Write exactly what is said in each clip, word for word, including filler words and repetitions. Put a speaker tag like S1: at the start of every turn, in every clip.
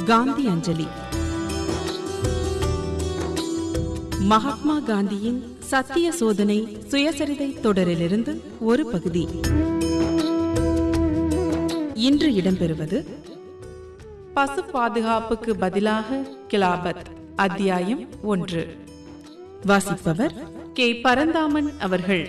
S1: காந்தி அஞ்சலி. மகாத்மா காந்தியின் சத்திய சோதனை சுயசரிதை தொடரிலிருந்து ஒரு பகுதி. இன்று இடம்பெறுவது பசு பாதுகாப்புக்கு பதிலாக கிலாபத், அத்தியாயம் ஒன்று. வாசிப்பவர் கே பரந்தாமன் அவர்கள்.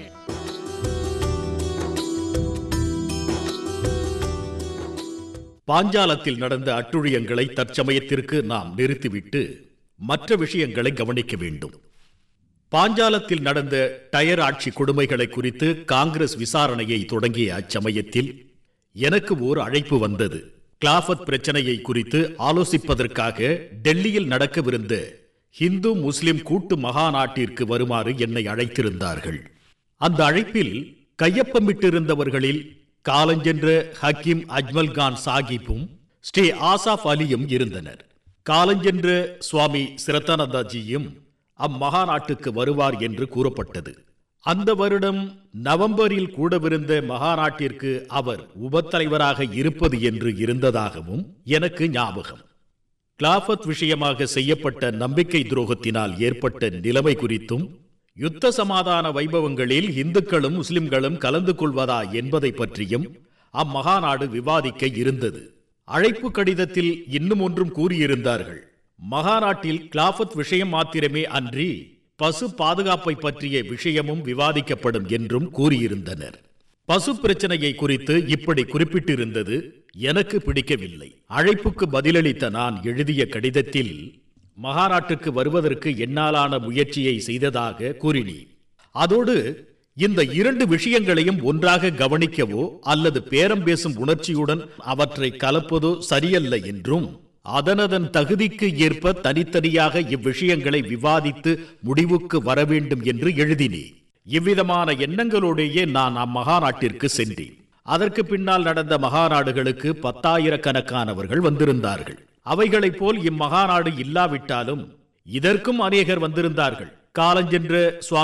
S2: பாஞ்சாலத்தில் நடந்த அட்டுழியங்களை தற்சமயத்திற்கு நாம் நிறுத்திவிட்டு மற்ற விஷயங்களை கவனிக்க வேண்டும். பாஞ்சாலத்தில் நடந்த டயர் ஆட்சி கொடுமைகளை குறித்து காங்கிரஸ் விசாரணையை தொடங்கிய அச்சமயத்தில் எனக்கு ஓர் அழைப்பு வந்தது. கிலாபத் பிரச்சனையை குறித்து ஆலோசிப்பதற்காக டெல்லியில் நடக்கவிருந்த இந்து முஸ்லிம் கூட்டு மகாநாட்டிற்கு வருமாறு என்னை அழைத்திருந்தார்கள். அந்த அழைப்பில் கையொப்பமிட்டிருந்தவர்களில் காலஞ்சென்ற ஹக்கீம் அஜ்மல் கான் சாஹிப்பும் ஸ்ரீ ஆசாப் அலியும் இருந்தனர். காலஞ்சென்ற சுவாமி சிரத்தானந்தாஜியும் அம்மகாநாட்டுக்கு வருவார் என்று கூறப்பட்டது. அந்த வருடம் நவம்பரில் கூடவிருந்த மகாநாட்டிற்கு அவர் உபத்தலைவராக இருப்பது என்று இருந்ததாகவும் எனக்கு ஞாபகம். கிலாபத் விஷயமாக செய்யப்பட்ட நம்பிக்கை துரோகத்தினால் ஏற்பட்ட நிலைமை குறித்தும், யுத்த சமாதான வைபவங்களில் இந்துக்களும் முஸ்லிம்களும் கலந்து கொள்வதா என்பதை பற்றியும் அம்மகாநாடு விவாதிக்க இருந்தது. அழைப்பு கடிதத்தில் இன்னும் ஒன்றும் கூறியிருந்தார்கள். மகாநாட்டில் கிலாபத் விஷயம் மாத்திரமே அன்றி பசு பாதுகாப்பை பற்றிய விஷயமும் விவாதிக்கப்படும் என்றும் கூறியிருந்தனர். பசு பிரச்சனையை குறித்து இப்படி குறிப்பிட்டிருந்தது எனக்கு பிடிக்கவில்லை. அழைப்புக்கு பதிலளித்த நான் எழுதிய கடிதத்தில் மகாநாட்டுக்கு வருவதற்கு என்னாலான முயற்சியை செய்ததாக கூறினேன். அதோடு இந்த இரண்டு விஷயங்களையும் ஒன்றாக கவனிக்கவோ அல்லது பேரம் பேசும் உணர்ச்சியுடன் அவற்றை கலப்பதோ சரியல்ல என்றும், அதனதன் தகுதிக்கு ஏற்ப தனித்தனியாக இவ்விஷயங்களை விவாதித்து முடிவுக்கு வர வேண்டும் என்று எழுதினேன். இவ்விதமான எண்ணங்களோடையே நான் அம்மகாநாட்டிற்கு சென்றேன். அதற்கு பின்னால் நடந்த மகாநாடுகளுக்கு பத்தாயிரக்கணக்கானவர்கள் வந்திருந்தார்கள். அவைகளைப் போல் இம்மகாநாடு இல்லாவிட்டாலும் இதற்கும் அநேகர் வந்திருந்தார்கள். காலஞ்சென்ற சுவாமி